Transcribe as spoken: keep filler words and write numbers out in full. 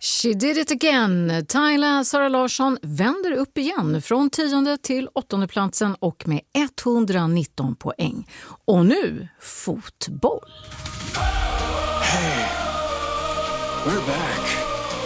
She did it again. Tyla Sara Larsson vänder upp igen från tionde till åttonde platsen och med etthundranitton poäng. Och nu fotboll. Hey, we're back.